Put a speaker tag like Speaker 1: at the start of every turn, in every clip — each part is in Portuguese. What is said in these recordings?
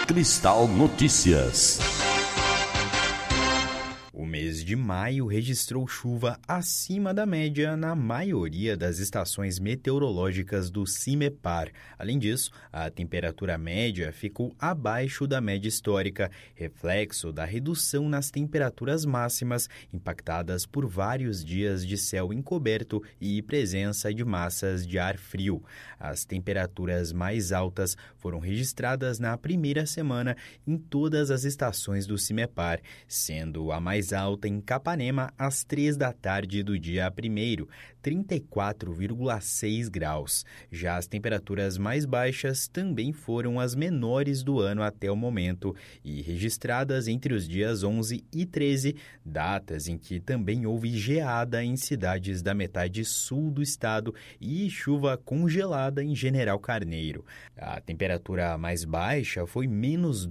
Speaker 1: Cristal Notícias.
Speaker 2: O mês de maio registrou chuva acima da média na maioria das estações meteorológicas do CIMEPAR. Além disso, a temperatura média ficou abaixo da média histórica, reflexo da redução nas temperaturas máximas impactadas por vários dias de céu encoberto e presença de massas de ar frio. As temperaturas mais altas foram registradas na primeira semana em todas as estações do CIMEPAR, sendo a mais alta em Capanema às 3 da tarde do dia 1º, 34,6 graus. Já as temperaturas mais baixas também foram as menores do ano até o momento e registradas entre os dias 11 e 13, datas em que também houve geada em cidades da metade sul do estado e chuva congelada em General Carneiro. A temperatura mais baixa foi menos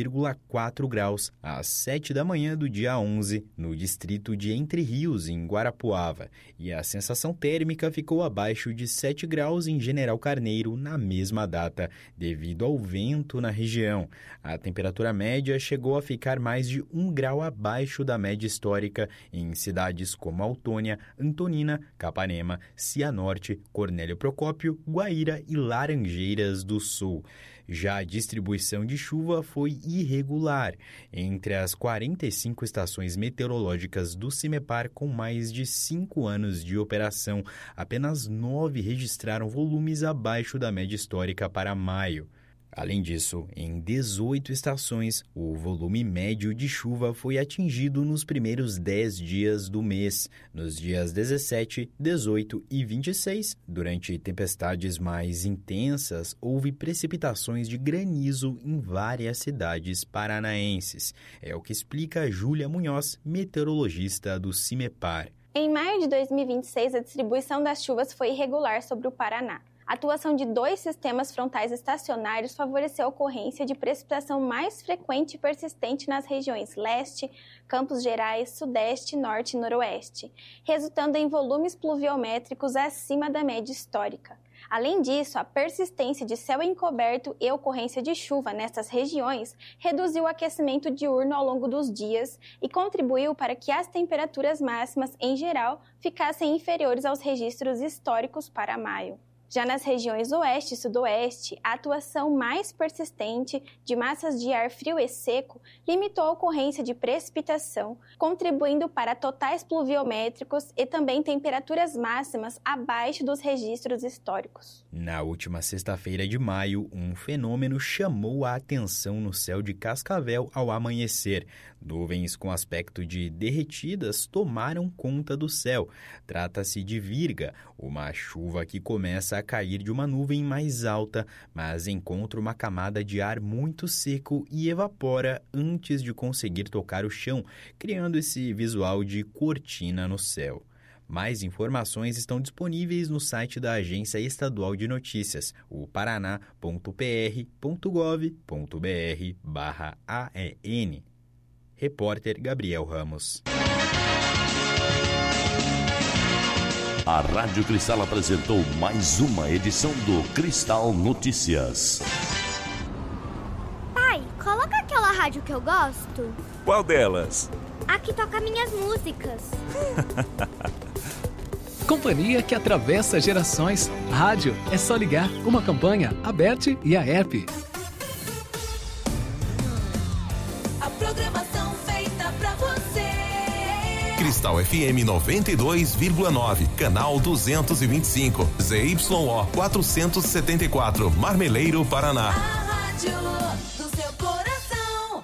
Speaker 2: 2,4 graus às 7 da manhã do dia 11, no distrito de Entre Rios, em Guarapuava, e a sensação térmica ficou abaixo de 7 graus em General Carneiro na mesma data, devido ao vento na região. A temperatura média chegou a ficar mais de 1 grau abaixo da média histórica em cidades como Autônia, Antonina, Capanema, Cianorte, Cornélio Procópio, Guaíra e Laranjeiras do Sul. Já a distribuição de chuva foi irregular. Entre as 45 estações meteorológicas do CIMEPAR com mais de 5 anos de operação, apenas 9 registraram volumes abaixo da média histórica para maio. Além disso, em 18 estações, o volume médio de chuva foi atingido nos primeiros 10 dias do mês. Nos dias 17, 18 e 26, durante tempestades mais intensas, houve precipitações de granizo em várias cidades paranaenses. É o que explica Júlia Munhoz, meteorologista do CIMEPAR.
Speaker 3: Em maio de 2026, a distribuição das chuvas foi irregular sobre o Paraná. A atuação de 2 sistemas frontais estacionários favoreceu a ocorrência de precipitação mais frequente e persistente nas regiões leste, Campos Gerais, sudeste, norte e noroeste, resultando em volumes pluviométricos acima da média histórica. Além disso, a persistência de céu encoberto e ocorrência de chuva nessas regiões reduziu o aquecimento diurno ao longo dos dias e contribuiu para que as temperaturas máximas, em geral, ficassem inferiores aos registros históricos para maio. Já nas regiões oeste e sudoeste, a atuação mais persistente de massas de ar frio e seco limitou a ocorrência de precipitação, contribuindo para totais pluviométricos e também temperaturas máximas abaixo dos registros históricos.
Speaker 2: Na última sexta-feira de maio, um fenômeno chamou a atenção no céu de Cascavel ao amanhecer. Nuvens com aspecto de derretidas tomaram conta do céu. Trata-se de virga, uma chuva que começa a cair de uma nuvem mais alta, mas encontra uma camada de ar muito seco e evapora antes de conseguir tocar o chão, criando esse visual de cortina no céu. Mais informações estão disponíveis no site da Agência Estadual de Notícias, o paraná.pr.gov.br/AEN. Repórter Gabriel Ramos.
Speaker 1: A Rádio Cristal apresentou mais uma edição do Cristal Notícias.
Speaker 4: Pai, coloca aquela rádio que eu gosto.
Speaker 5: Qual delas?
Speaker 4: A que toca minhas músicas.
Speaker 6: Companhia que atravessa gerações. Rádio é só ligar. Uma campanha, a BET e a ERP.
Speaker 7: A programação feita pra você.
Speaker 5: Cristal FM 92,9, canal 225, ZYO 474, Marmeleiro, Paraná.
Speaker 7: A rádio do seu coração.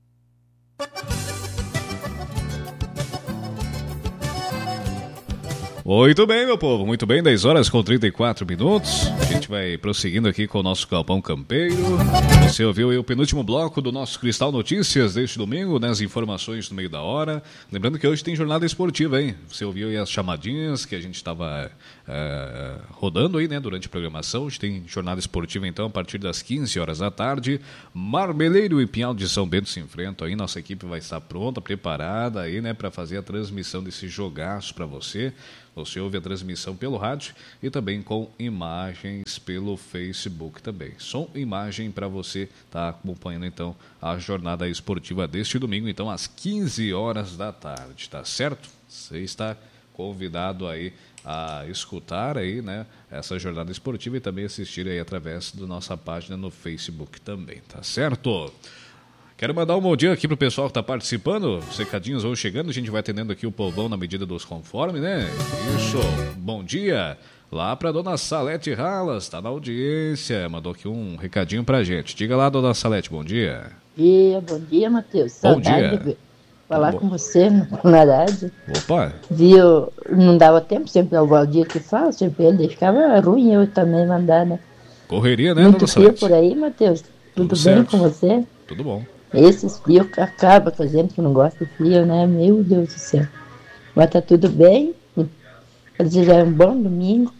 Speaker 8: Muito bem, meu povo, muito bem, 10 horas com 34 minutos. A gente vai prosseguindo aqui com o nosso Galpão Campeiro. Você ouviu aí o penúltimo bloco do nosso Cristal Notícias deste domingo, né, as informações no meio da hora. Lembrando que hoje tem jornada esportiva, hein? Você ouviu aí as chamadinhas que a gente estava rodando aí, né, durante a programação. Hoje tem jornada esportiva, então, a partir das 15 horas da tarde. Marmeleiro e Pinhal de São Bento se enfrentam aí. Nossa equipe vai estar pronta, preparada aí, né, para fazer a transmissão desse jogaço para você. Você ouve a transmissão pelo rádio e também com imagens pelo Facebook também. Som e imagem para você estar acompanhando então a jornada esportiva deste domingo, então às 15 horas da tarde, tá certo? Você está convidado aí a escutar aí, né, essa jornada esportiva e também assistir aí através da nossa página no Facebook também, tá certo? Quero mandar um bom dia aqui pro pessoal que está participando. Os recadinhos vão chegando, a gente vai atendendo aqui o povão na medida dos conformes, né? Isso, bom dia. Lá pra dona Salete Ralas, está na audiência, mandou aqui um recadinho pra gente. Diga lá, dona Salete, bom dia.
Speaker 9: Bom dia, Matheus. Saudade de falar com você na rádio.
Speaker 8: Opa.
Speaker 9: Viu, não dava tempo, sempre é o Valdir que fala, sempre ele deixava ruim eu também mandar, né?
Speaker 8: Correria, né,
Speaker 9: muito
Speaker 8: dona
Speaker 9: frio
Speaker 8: Salete?
Speaker 9: por aí, Matheus? Tudo bem
Speaker 8: certo.
Speaker 9: com você?
Speaker 8: Tudo bom.
Speaker 9: Esses frios acabam com a gente que não gosta de frio, né? Meu Deus do céu. Mas tá tudo bem. Quer dizer, já é um bom domingo,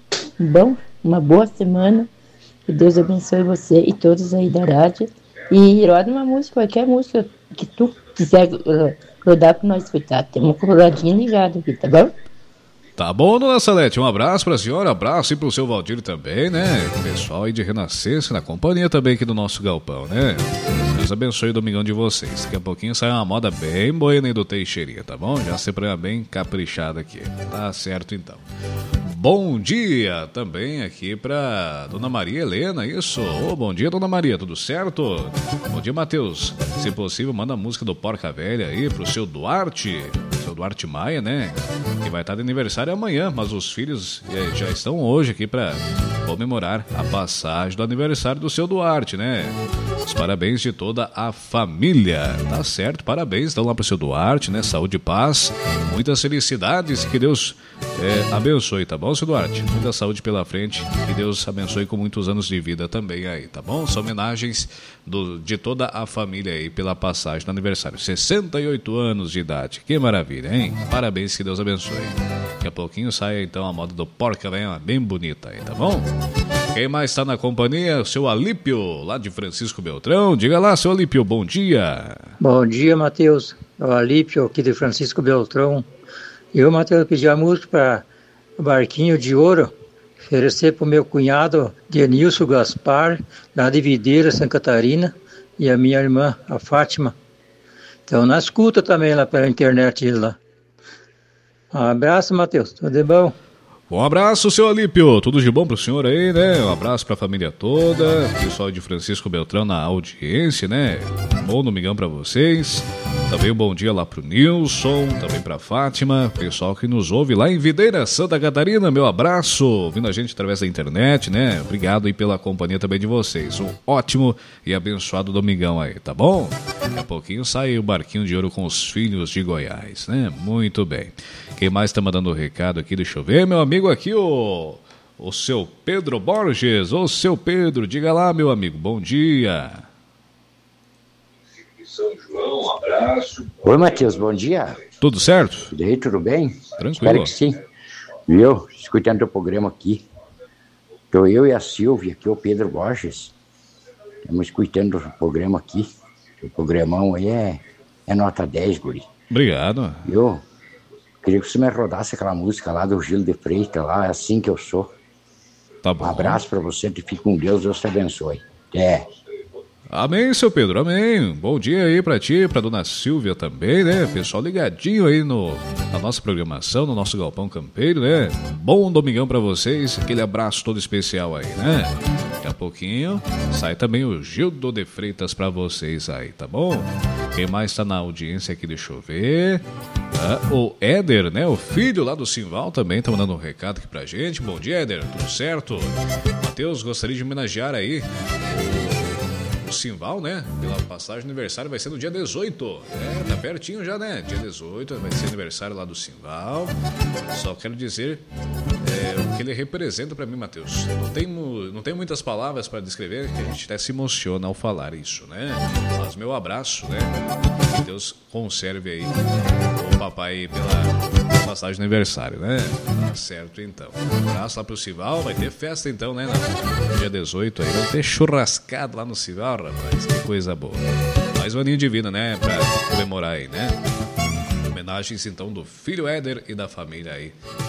Speaker 9: uma boa semana. Que Deus abençoe você e todos aí da rádio. E roda uma música, qualquer música que tu quiser rodar pra nós escutar. Tem uma coloradinha ligada aqui, tá bom?
Speaker 8: Tá bom, dona Salete, um abraço pra senhora, abraço e pro seu Valdir também, né? O pessoal aí de Renascença, na companhia também aqui do nosso galpão, né? Deus abençoe o domingão de vocês. Daqui a pouquinho sai uma moda bem boa nem do Teixeirinha, tá bom? Já sempre bem caprichada aqui. Tá certo então. Bom dia também aqui pra dona Maria Helena, isso. Bom dia, dona Maria, tudo certo? Bom dia, Matheus. Se possível, manda a música do Porca Velha aí pro seu Duarte. Seu Duarte Maia, né? Que vai estar de aniversário amanhã, mas os filhos já estão hoje aqui pra comemorar a passagem do aniversário do seu Duarte, né? Os parabéns de toda a família. Tá certo, parabéns então lá pro seu Duarte, né? Saúde e paz, muitas felicidades, que Deus abençoe, tá bom, seu Duarte? Muita saúde pela frente, que Deus abençoe com muitos anos de vida também aí, tá bom? São homenagens de toda a família aí pela passagem do aniversário. 68 anos de idade, que maravilha, hein? Parabéns, que Deus abençoe. Daqui a pouquinho sai então a moda do Porca Velha, bem bonita aí, tá bom? Quem mais está na companhia? O seu Alípio, lá de Francisco Beltrão. Diga lá, seu Alípio, bom dia.
Speaker 10: Bom dia, Matheus. É o Alípio aqui de Francisco Beltrão. Eu, Matheus, pedi a música para o Barquinho de Ouro, oferecer para o meu cunhado Denilson Gaspar, lá de Videira, Santa Catarina, e a minha irmã, a Fátima. Então, na escuta também lá pela internet lá. Um abraço, Matheus. Tudo de bom?
Speaker 8: Um abraço, seu Alípio. Tudo de bom pro senhor aí, né? Um abraço pra família toda. Pessoal de Francisco Beltrão na audiência, né? Bom domingão pra vocês. Também um bom dia lá pro Nilson, também pra Fátima. Pessoal que nos ouve lá em Videira, Santa Catarina. Meu abraço. Ouvindo a gente através da internet, né? Obrigado aí pela companhia também de vocês. Um ótimo e abençoado domingão aí, tá bom? Daqui a pouquinho sai o Barquinho de Ouro com os filhos de Goiás, né? Muito bem. Quem mais tá mandando o recado aqui? Deixa eu ver, meu amigo aqui, o seu Pedro Borges. Ô, seu Pedro, diga lá, meu amigo, bom dia.
Speaker 11: São João, um abraço.
Speaker 12: Oi, Matheus, bom dia.
Speaker 8: Tudo certo?
Speaker 12: E aí, tudo bem?
Speaker 8: Tranquilo.
Speaker 12: Espero que sim. Viu? Escutando teu programa aqui. Estou eu e a Silvia, aqui o Pedro Borges. Estamos escutando o programa aqui. O programão aí é nota 10, guri.
Speaker 8: Obrigado.
Speaker 12: Viu? Queria que você me rodasse aquela música lá do Gil de Freitas, lá, É Assim Que Eu Sou.
Speaker 8: Tá bom.
Speaker 12: Um abraço pra você, te fique com Deus, Deus te abençoe. Até.
Speaker 8: Amém, seu Pedro, amém. Bom dia aí pra ti, pra dona Silvia também, né? Pessoal ligadinho aí na nossa programação, no nosso Galpão Campeiro, né? Bom domingão pra vocês, aquele abraço todo especial aí, né? Daqui a pouquinho sai também o Gildo de Freitas pra vocês aí, tá bom? Quem mais tá na audiência aqui, deixa eu ver. O Éder, né? O filho lá do Simval também tá mandando um recado aqui pra gente. Bom dia, Éder, tudo certo? Matheus, gostaria de homenagear aí o Simval, né? Pela passagem do aniversário, vai ser no dia 18. Tá pertinho já, né? Dia 18 vai ser aniversário lá do Simval. Só quero dizer o que ele representa pra mim, Matheus. Não tem muitas palavras para descrever, que a gente até se emociona ao falar isso, né? Mas meu abraço, né? Que Deus conserve aí o papai pela passagem do aniversário, né? Tá certo, então. Um abraço lá pro Simval. Vai ter festa, então, né? No dia 18 aí. Vai ter churrascado lá no Simval, rapaz. Que coisa boa. Mais um aninho de vida, né? Pra comemorar aí, né? Homenagens, então, do filho Éder e da família aí do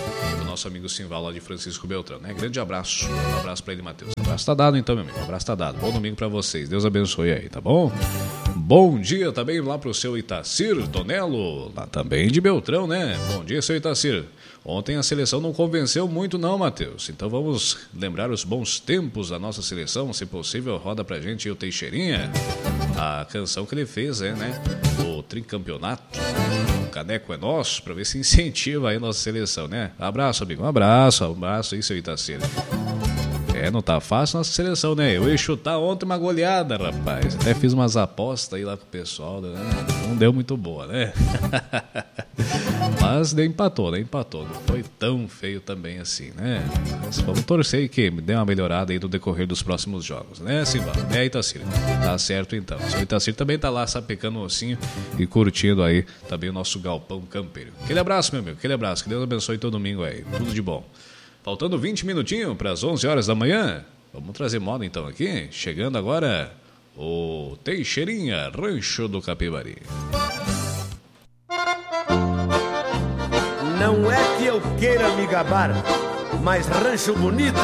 Speaker 8: nosso amigo Simval lá de Francisco Beltrão, né? Grande abraço. Um abraço pra ele, Matheus. Um abraço tá dado então, meu amigo. Um abraço tá dado. Bom domingo pra vocês. Deus abençoe aí, tá bom? Bom dia também lá pro seu Itacir Tonelo, lá também de Beltrão, né? Bom dia, seu Itacir. Ontem a seleção não convenceu muito não, Matheus. Então vamos lembrar os bons tempos da nossa seleção. Se possível, roda pra gente o Teixeirinha. A canção que ele fez, né? O tricampeonato. O caneco é nosso, pra ver se incentiva aí a nossa seleção, né? Abraço, amigo. Um abraço aí, seu Itacir. Não tá fácil nossa seleção, né? Eu ia chutar ontem uma goleada, rapaz. Até fiz umas apostas aí lá com o pessoal, né? Não deu muito boa, né? Mas empatou, né? Empatou. Não foi tão feio também assim, né? Mas vamos torcer que dê uma melhorada aí no decorrer dos próximos jogos, né, Simba? É, Itacir. Tá certo, então. O Itacir também tá lá sapecando o ossinho e curtindo aí também o nosso galpão campeiro. Aquele abraço, meu amigo. Aquele abraço. Que Deus abençoe todo domingo aí. Tudo de bom. Faltando 20 minutinhos para as 11 horas da manhã. Vamos trazer moda então aqui. Chegando agora o Teixeirinha, Rancho do Capivari.
Speaker 13: Não é que eu queira me gabar, mas rancho bonito